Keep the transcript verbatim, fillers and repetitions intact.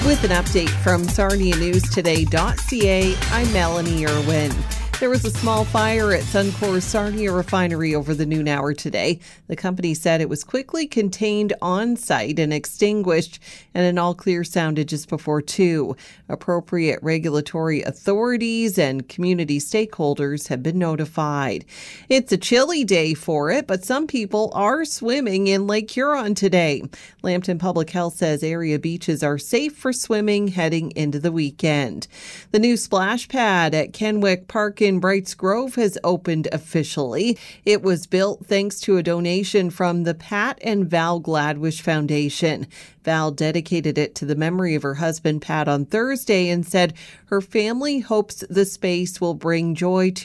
With an update from Sarnia News Today dot C A, I'm Melanie Irwin. There was a small fire at Suncor's Sarnia refinery over the noon hour today. The company said it was quickly contained on site and extinguished, and an all clear sounded just before two. Appropriate regulatory authorities and community stakeholders have been notified. It's a chilly day for it, but some people are swimming in Lake Huron today. Lambton Public Health says area beaches are safe for swimming heading into the weekend. The new splash pad at Kenwick Park in Brights Grove has opened officially. It was built thanks to a donation from the Pat and Val Gladwish Foundation. Val dedicated it to the memory of her husband, Pat, on Thursday and said her family hopes the space will bring joy to